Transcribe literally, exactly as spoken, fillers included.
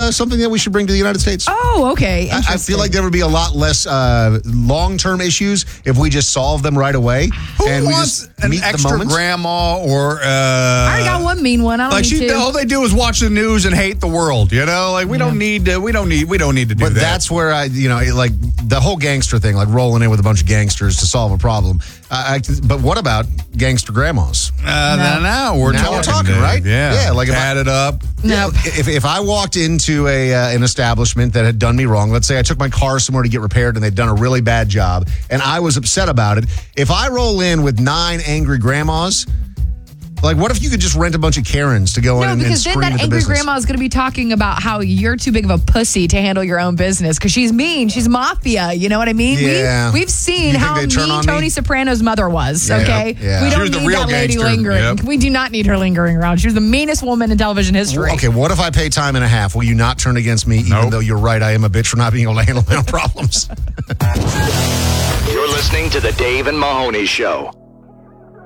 uh, something that we should bring to the United States. Oh, okay. I, I feel like there would be a lot less uh, long-term issues if we just solve them right away. Who and we wants just an meet the extra moments. grandma or... Uh, I already got one mean one. I don't Like need she, to. all they do is watch the news and hate the world. You know, like we Yeah. don't need to. We don't need. We don't need to do But that. that's where I, you know, like the whole gangster thing, like rolling in with a bunch of gangsters to solve a problem. Uh, I, but what about gangster grandmas? Uh, No. now, now we're Now talking, we're talking, Dave. right? Yeah, Yeah, like if I- add it up. No. If, if I walked into a uh, an establishment that had done me wrong, let's say I took my car somewhere to get repaired and they'd done a really bad job, and I was upset about it, if I roll in with nine angry grandmas, like what if you could just rent a bunch of Karens to go in No, and, and because then scream that at the angry business? grandma is going to be talking about how you're too big of a pussy to handle your own business because she's mean. She's mafia. You know what I mean? Yeah. We, we've seen You think how they turn mean on me? Tony Soprano's mother was, Yeah, okay? yeah. We She don't was the need real that lady gangster. lingering. Yep. We do not need her lingering around. She was the meanest woman in television history. Okay, what if I pay time and a half? Will you not turn against me, even Nope. though you're right, I am a bitch for not being able to handle my own problems? You're listening to the Dave and Mahoney Show.